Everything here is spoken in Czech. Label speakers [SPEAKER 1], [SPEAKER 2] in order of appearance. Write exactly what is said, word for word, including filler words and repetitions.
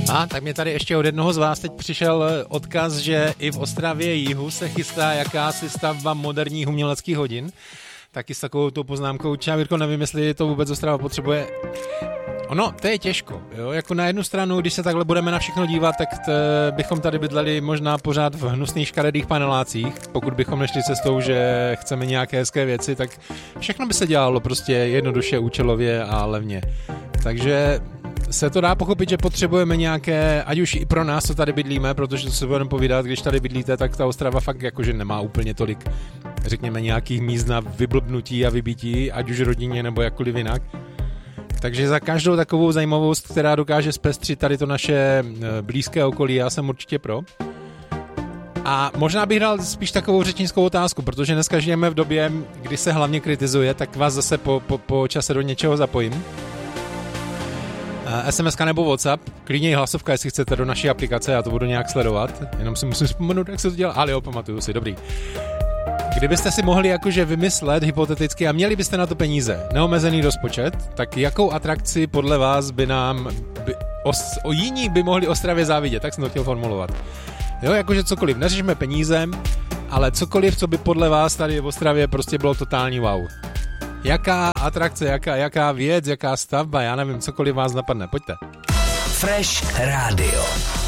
[SPEAKER 1] A tak mě tady ještě od jednoho z vás teď přišel odkaz, že i v Ostravě jihu se chystá jakási stavba moderních uměleckých hodin. Taky s takovou tou poznámkou, či já, Jirko, nevím, jestli to vůbec Ostrava potřebuje. Ono, to je těžko, jo, jako na jednu stranu, když se takhle budeme na všechno dívat, tak t, bychom tady bydleli možná pořád v hnusných škaredých panelácích, pokud bychom nešli cestou, že chceme nějaké hezké věci, tak všechno by se dělalo prostě jednoduše, účelově a levně. Takže se to dá pochopit, že potřebujeme nějaké, ať už i pro nás, co tady bydlíme, protože to se budeme povídat, když tady bydlíte, tak ta Ostrava fakt jakože nemá úplně tolik, řekněme, nějakých míst na vyblbnutí a vybítí, ať už rodině nebo jakkoliv jinak. Takže za každou takovou zajímavost, která dokáže zpestřit tady to naše blízké okolí, já jsem určitě pro. A možná bych dal spíš takovou řečnickou otázku, protože dneska žijeme v době, kdy se hlavně kritizuje, tak vás zase po, po, po čase do něčeho zapojím. es em eska nebo WhatsApp, klidně i hlasovka, jestli chcete, do naší aplikace, já to budu nějak sledovat, jenom si musím vzpomenout, jak se to dělá, ale jo, pamatuju si, dobrý. Kdybyste si mohli jakože vymyslet hypoteticky a měli byste na to peníze, neomezený rozpočet, tak jakou atrakci podle vás by nám, by, os, o jiní by mohli Ostravě závidět, tak jsem to chtěl formulovat. Jo, jakože cokoliv, neřešme peníze, ale cokoliv, co by podle vás tady v Ostravě prostě bylo totální wow. Jaká atrakce, jaká, jaká věc, jaká stavba, já nevím, cokoliv vás napadne, pojďte.
[SPEAKER 2] Fresh Radio.